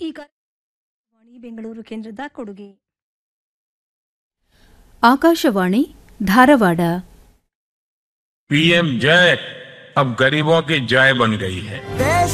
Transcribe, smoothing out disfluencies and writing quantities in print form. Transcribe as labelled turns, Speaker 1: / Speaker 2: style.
Speaker 1: ಈ ಕಾರ್ಯಕ್ರಮ ಬೆಂಗಳೂರು ಕೇಂದ್ರದ ಕೊಡುಗೆ.
Speaker 2: ಆಕಾಶವಾಣಿ ಧಾರವಾಡ.
Speaker 3: पीएम जय अब गरीबों की जय बन गई है.